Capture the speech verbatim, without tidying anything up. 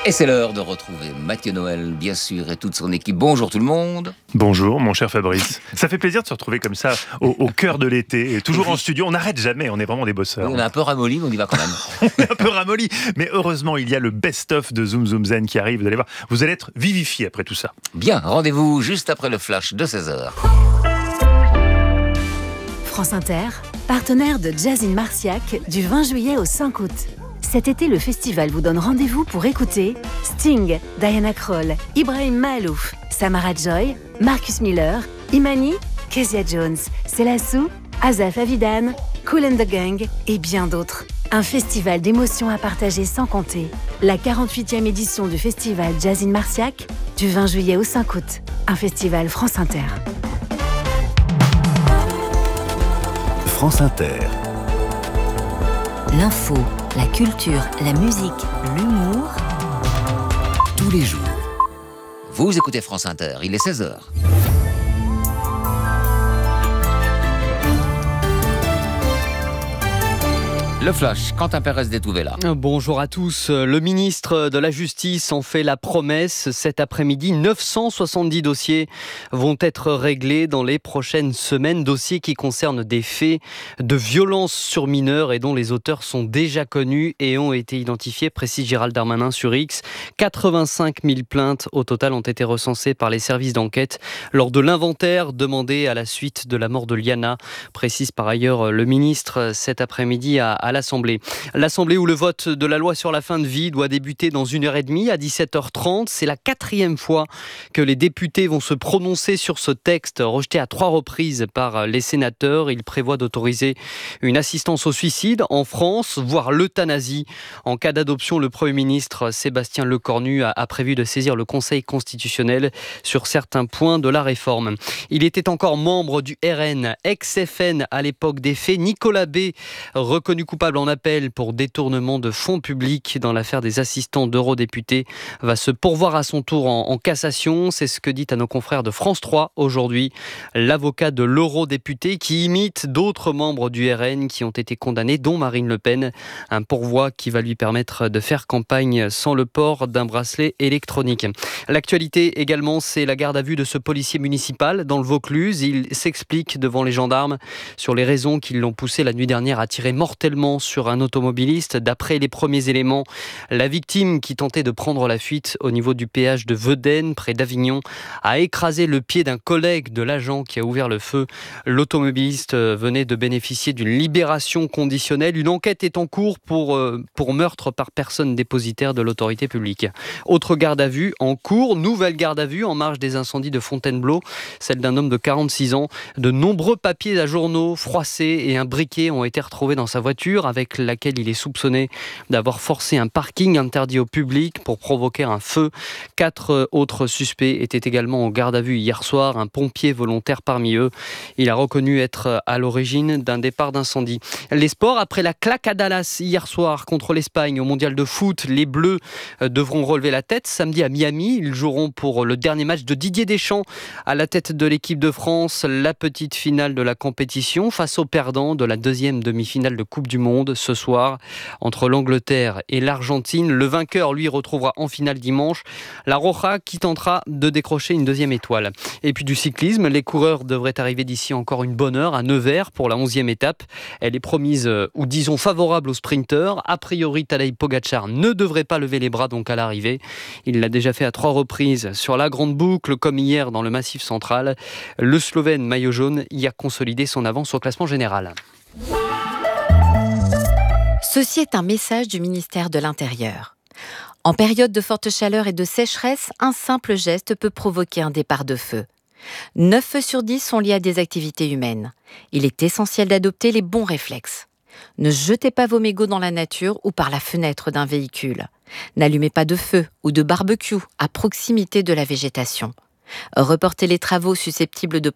Et c'est l'heure de retrouver Mathieu Noël, bien sûr, et toute son équipe. Bonjour tout le monde. Bonjour mon cher Fabrice. Ça fait plaisir de se retrouver comme ça au, au cœur de l'été, et toujours en studio. On n'arrête jamais, on est vraiment des bosseurs. Oui, on est un peu ramolli, mais on y va quand même. On est un peu ramolli, mais heureusement il y a le best-of de Zoom Zoom Zen qui arrive. Vous allez voir, vous allez être vivifié après tout ça. Bien, rendez-vous juste après le flash de seize heures. France Inter, partenaire de Jazz in Marciac du vingt juillet au cinq août. Cet été, le festival vous donne rendez-vous pour écouter Sting, Diana Krall, Ibrahim Maalouf, Samara Joy, Marcus Miller, Imani, Kezia Jones, Selassou, Asaf Avidan, Kool and the Gang et bien d'autres. Un festival d'émotions à partager sans compter. La quarante-huitième édition du festival Jazz in Marciac du vingt juillet au cinq août. Un festival France Inter. France Inter. L'info, la culture, la musique, l'humour. Tous les jours. Vous écoutez France Inter, il est seize heures. Le flash, Quentin Pérez d'Etouvela. Bonjour à tous. Le ministre de la Justice en fait la promesse. Cet après-midi, neuf cent soixante-dix dossiers vont être réglés dans les prochaines semaines. Dossiers qui concernent des faits de violence sur mineurs et dont les auteurs sont déjà connus et ont été identifiés, précise Gérald Darmanin sur X. quatre-vingt-cinq mille plaintes au total ont été recensées par les services d'enquête lors de l'inventaire demandé à la suite de la mort de Liana, précise par ailleurs le ministre cet après-midi à, à l'Assemblée. L'Assemblée où le vote de la loi sur la fin de vie doit débuter dans une heure et demie à dix-sept heures trente. C'est la quatrième fois que les députés vont se prononcer sur ce texte rejeté à trois reprises par les sénateurs. Il prévoit d'autoriser une assistance au suicide en France, voire l'euthanasie. En cas d'adoption, le Premier ministre Sébastien Lecornu a, a prévu de saisir le Conseil constitutionnel sur certains points de la réforme. Il était encore membre du R N, ex-F N à l'époque des faits. Nicolas B, reconnu coupable en appel pour détournement de fonds publics dans l'affaire des assistants d'eurodéputés, va se pourvoir à son tour en, en cassation. C'est ce que dit à nos confrères de France trois aujourd'hui l'avocat de l'eurodéputé qui imite d'autres membres du R N qui ont été condamnés, dont Marine Le Pen. Un pourvoi qui va lui permettre de faire campagne sans le port d'un bracelet électronique. L'actualité également, c'est la garde à vue de ce policier municipal dans le Vaucluse. Il s'explique devant les gendarmes sur les raisons qui l'ont poussé la nuit dernière à tirer mortellement sur un automobiliste. D'après les premiers éléments, la victime qui tentait de prendre la fuite au niveau du péage de Vedène, près d'Avignon, a écrasé le pied d'un collègue de l'agent qui a ouvert le feu. L'automobiliste venait de bénéficier d'une libération conditionnelle. Une enquête est en cours pour, pour meurtre par personne dépositaire de l'autorité publique. Autre garde à vue en cours, nouvelle garde à vue en marge des incendies de Fontainebleau, celle d'un homme de quarante-six ans. De nombreux papiers à journaux froissés et un briquet ont été retrouvés dans sa voiture avec laquelle il est soupçonné d'avoir forcé un parking interdit au public pour provoquer un feu. Quatre autres suspects étaient également en garde à vue hier soir, un pompier volontaire parmi eux. Il a reconnu être à l'origine d'un départ d'incendie. Les sports, après la claque à Dallas hier soir contre l'Espagne au mondial de foot, les Bleus devront relever la tête. Samedi à Miami, ils joueront pour le dernier match de Didier Deschamps à la tête de l'équipe de France, la petite finale de la compétition face aux perdants de la deuxième demi-finale de Coupe du Monde ce soir entre l'Angleterre et l'Argentine. Le vainqueur, lui, retrouvera en finale dimanche la Roja qui tentera de décrocher une deuxième étoile. Et puis du cyclisme, les coureurs devraient arriver d'ici encore une bonne heure à Nevers pour la onzième étape. Elle est promise, ou disons favorable aux sprinteurs. A priori, Tadej Pogačar ne devrait pas lever les bras donc à l'arrivée. Il l'a déjà fait à trois reprises sur la grande boucle, comme hier dans le Massif central. Le Slovène maillot jaune y a consolidé son avance au classement général. Ceci est un message du ministère de l'Intérieur. En période de forte chaleur et de sécheresse, un simple geste peut provoquer un départ de feu. neuf feux sur dix sont liés à des activités humaines. Il est essentiel d'adopter les bons réflexes. Ne jetez pas vos mégots dans la nature ou par la fenêtre d'un véhicule. N'allumez pas de feu ou de barbecue à proximité de la végétation. Reportez les travaux susceptibles de